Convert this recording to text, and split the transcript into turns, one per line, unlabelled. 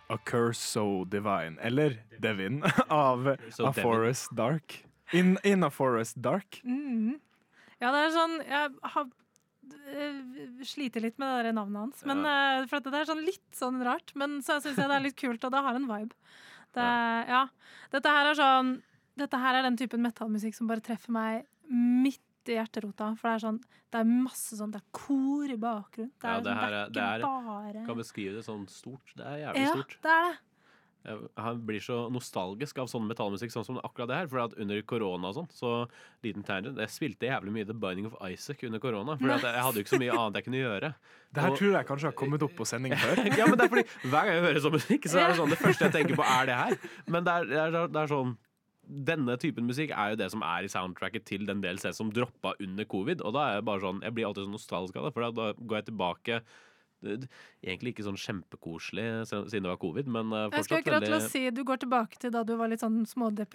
A Curse So Divine, eller Devin, av
So
A
Devin.
Forest Dark. In A Forest Dark.
Ja, det er sånn jeg har sliter litt med det der navnet hans, men for at det er sånn litt sånn rart, men så synes jeg det er litt kult, og det har en vibe. Dette her er den typen metallmusikk som bare treffer meg midt i hjerterota, for det er masse sånn, det er kor i bakgrunn. Det er,
det er
bare
kan beskrive det sånn stort. Det er jævlig stort.
det er det.
Han blir så nostalgisk av sånn metallmusikk, sånn som akkurat det her. For at under korona og sånn, så liten tangent, jeg spilte jævlig mye The Binding of Isaac under korona. For at jeg hadde jo ikke så mye annet jeg kunne gjøre.
Det her tror jeg kanskje har kommet opp på sending før.
Ja, men det er fordi hver gang jeg hører sånn musikk, så er det sånn, det første jeg tenker på er det her. Men det er sånn, denne typen musikk er jo det som er i soundtracket til den DLC som droppa under covid. Og da er jeg bare sånn, jeg blir alltid så nostalgisk av det, for da går jeg tilbake. Egentlig ikke sånn kjempekoselig siden det var covid, men
Jeg skulle
fortsatt
akkurat til å
veldig
si, du går tilbake til da du var litt sånn